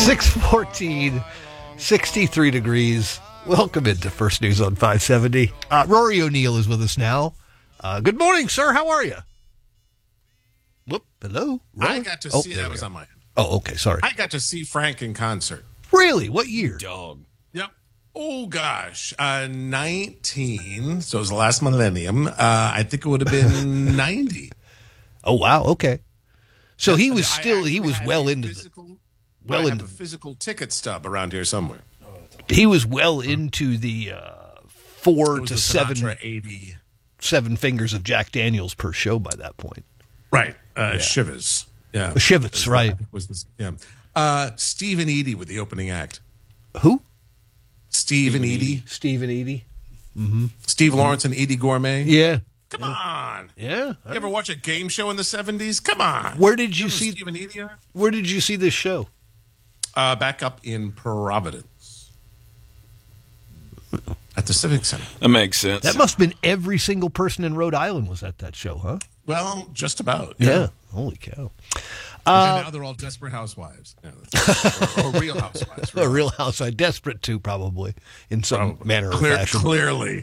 6:14, 63 degrees. Welcome into First News on 570. Rory O'Neill is with us now. Good morning, sir. How are you? Whoop, hello? Rory? I got to see, that was on my end. Oh, okay, sorry. I got to see Frank in concert. Really? What year? Dog. Yep. Oh, gosh. 19, so it was the last millennium. I think it would have been 90. Oh, wow, okay. So he was well a into a physical ticket stub around here somewhere. he was well into the 4 It was to the 7 Sinatra 80. 7 fingers of Jack Daniels per show by that point. Right. Shivers. Yeah. Shivets, right. Was this, yeah. Steve and Edie with the opening act. Who? Steve and Edie. Steve and Edie. Steve Lawrence and Edie Gourmet. Yeah. Come on. Yeah. You ever watch a game show in the 70s? Come on. Where did you Remember see Steve and Edie are? Where did you see this show? Back up in Providence. At the Civic Center. That makes sense. That must have been every single person in Rhode Island was at that show, huh? Well, just about. Yeah. Holy cow. And now they're all desperate housewives. Yeah, or real housewives. A real housewife, desperate too, probably, in some manner or fashion. Clearly.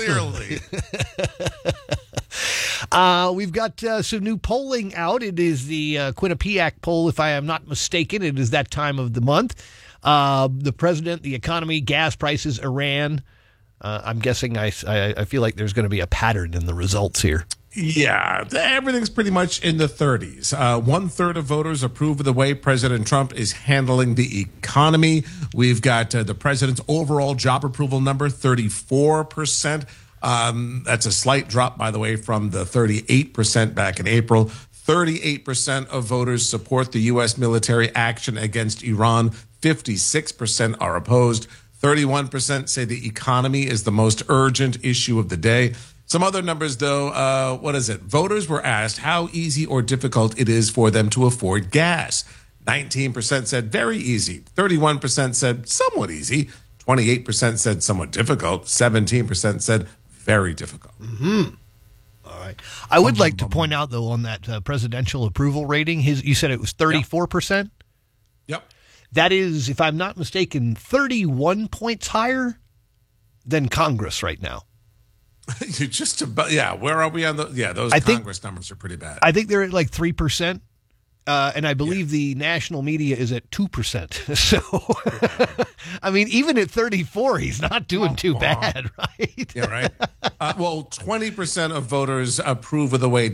We've got some new polling out. It is the Quinnipiac poll, if I am not mistaken. It is that time of the month. The president, the economy, gas prices, Iran. I'm guessing I feel like there's going to be a pattern in the results here. Yeah, everything's pretty much in the 30s. 1/3 of voters approve of the way President Trump is handling the economy. We've got the president's overall job approval number, 34%. That's a slight drop, by the way, from the 38% back in April. 38% of voters support the U.S. military action against Iran. 56% are opposed. 31% say the economy is the most urgent issue of the day. Some other numbers, though, what is it? Voters were asked how easy or difficult it is for them to afford gas. 19% said very easy. 31% said somewhat easy. 28% said somewhat difficult. 17% said very difficult. All right. I would like to point out, though, on that presidential approval rating, you said it was 34%? Yep. That is, if I'm not mistaken, 31 points higher than Congress right now. You're just about, yeah. Where are we on the? Yeah, those Congress numbers are pretty bad. I think they're at like 3%, and I believe the national media is at 2%. So, I mean, even at 34, he's not doing too bad, right? Yeah, right. Well, 20% of voters approve of the way